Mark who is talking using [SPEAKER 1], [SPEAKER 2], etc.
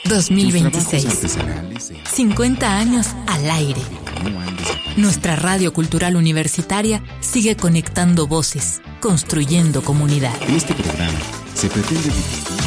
[SPEAKER 1] 2026. 50 años al aire. Nuestra radio cultural universitaria sigue conectando voces, construyendo comunidad.
[SPEAKER 2] En este programa se pretende difundir